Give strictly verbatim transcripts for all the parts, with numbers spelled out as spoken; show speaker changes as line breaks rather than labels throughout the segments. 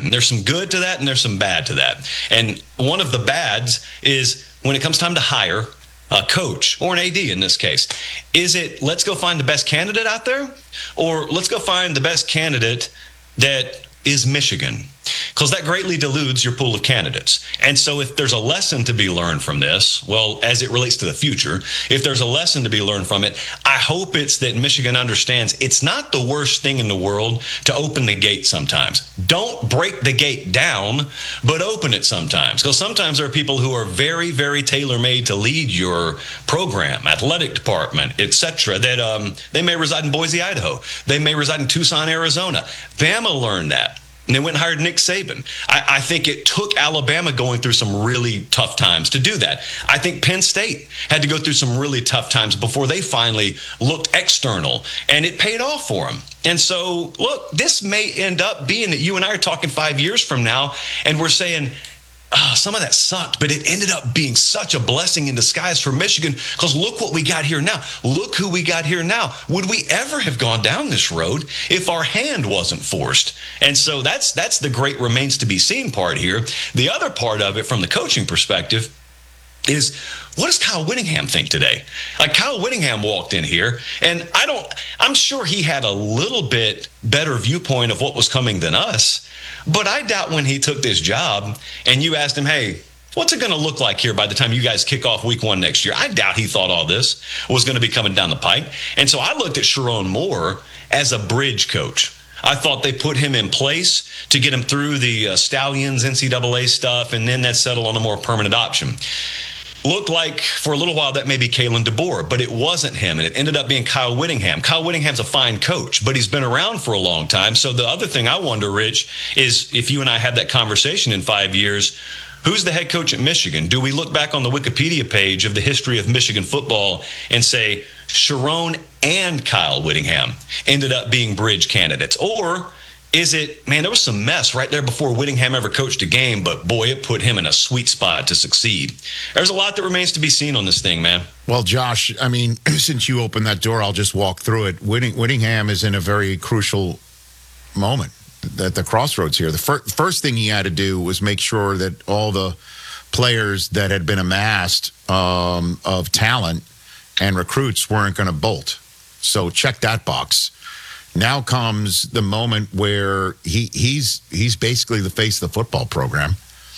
time. There's some good to that and there's some bad to that. And one of the bads is when it comes time to hire a coach or an A D in this case, is it let's go find the best candidate out there, or let's go find the best candidate that is Michigan? Because that greatly dilutes your pool of candidates. And so if there's a lesson to be learned from this, well, as it relates to the future, if there's a lesson to be learned from it, I hope it's that Michigan understands it's not the worst thing in the world to open the gate sometimes. Don't break the gate down, but open it sometimes. Because sometimes there are people who are very, very tailor-made to lead your program, athletic department, et cetera, that um, they may reside in Boise, Idaho. They may reside in Tucson, Arizona. Bama learned that. And they went and hired Nick Saban. I, I think it took Alabama going through some really tough times to do that. I think Penn State had to go through some really tough times before they finally looked external, and it paid off for them. And so, look, this may end up being that you and I are talking five years from now, and we're saying, oh, some of that sucked, but it ended up being such a blessing in disguise for Michigan, because look what we got here now. Look who we got here now. Would we ever have gone down this road if our hand wasn't forced? And so that's that's the great remains to be seen part here. The other part of it from the coaching perspective is, what does Kyle Whittingham think today? Like, Kyle Whittingham walked in here, and I don't, I'm sure he had a little bit better viewpoint of what was coming than us, but I doubt when he took this job and you asked him, hey, what's it going to look like here by the time you guys kick off week one next year? I doubt he thought all this was going to be coming down the pike. And so I looked at Sharon Moore as a bridge coach. I thought they put him in place to get him through the uh, Stallions, N C double A stuff, and then that settled on a more permanent option. Looked like for a little while that may be Kalen DeBoer, but it wasn't him, and it ended up being Kyle Whittingham. Kyle Whittingham's a fine coach, but he's been around for a long time. So the other thing I wonder, Rich, is if you and I had that conversation in five years, who's the head coach at Michigan? Do we look back on the Wikipedia page of the history of Michigan football and say Sharon and Kyle Whittingham ended up being bridge candidates? Or is it, man, there was some mess right there before Whittingham ever coached a game, but boy, it put him in a sweet spot to succeed. There's a lot that remains to be seen on this thing, man.
Well, Josh, I mean, since you opened that door, I'll just walk through it. Whitting, Whittingham is in a very crucial moment at the crossroads here. The fir- first thing he had to do was make sure that all the players that had been amassed um, of talent and recruits weren't going to bolt. So check that box. Now comes the moment where he he's he's basically the face of the football program.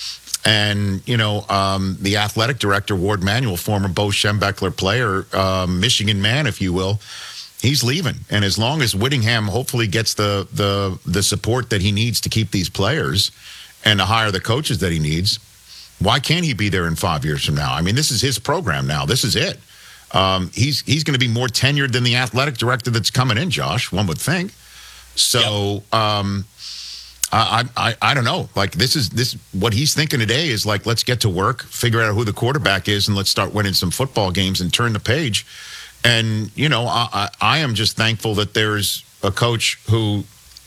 And, you know, um, the athletic director, Ward Manuel, former Bo Schembechler player, um, Michigan man, if you will, he's leaving. And as long as Whittingham hopefully gets the, the, the support that he needs to keep these players and to hire the coaches that he needs, why can't he be there in five years from now? I mean, this is his program now. This is it. Um, he's he's going to be more tenured than the athletic director that's coming in, Josh, one would think. So yep. um, I, I I don't know. Like, this is this what he's thinking today is like, let's get to work, figure out who the quarterback is, and let's start winning some football games and turn the page. And, you know, I, I, I am just thankful that there's a coach who,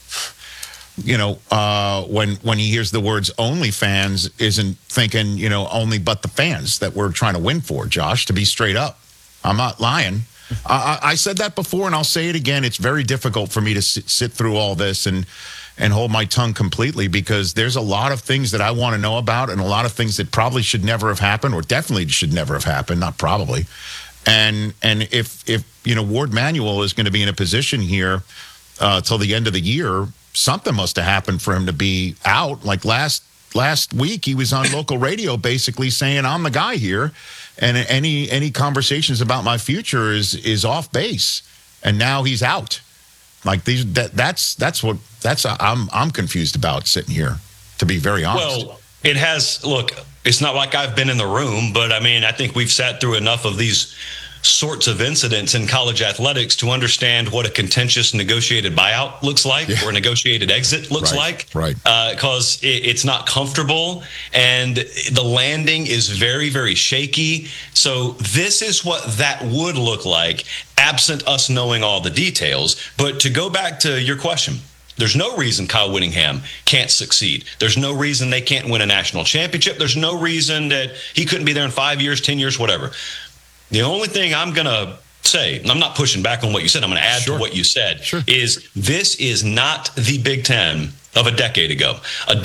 you know, uh, when when he hears the words only fans, isn't thinking, you know, only but the fans that we're trying to win for, Josh, to be straight up. I'm not lying. I, I said that before, and I'll say it again. It's very difficult for me to sit, sit through all this and and hold my tongue completely, because there's a lot of things that I want to know about and a lot of things that probably should never have happened, or definitely should never have happened, not probably. And and if, if you know, Ward Manuel is going to be in a position here uh, till the end of the year, something must have happened for him to be out. Like last last week, he was on local radio basically saying, I'm the guy here. And any any conversations about my future is is off base, and now he's out. Like these, that that's that's what that's I'm I'm confused about sitting here, to be very honest.
Well, it has. Look, it's not like I've been in the room, but I mean, I think we've sat through enough of these sorts of incidents in college athletics to understand what a contentious negotiated buyout looks like, yeah. or a negotiated exit looks
right,
like.
Right.
Because uh, it, it's not comfortable, and the landing is very, very shaky. So this is what that would look like, absent us knowing all the details. But to go back to your question, there's no reason Kyle Whittingham can't succeed. There's no reason they can't win a national championship. There's no reason that he couldn't be there in five years, ten years, whatever. The only thing I'm going to say, and I'm not pushing back on what you said, I'm going to add sure. to what you said,
sure.
is this is not the Big Ten of a decade ago. A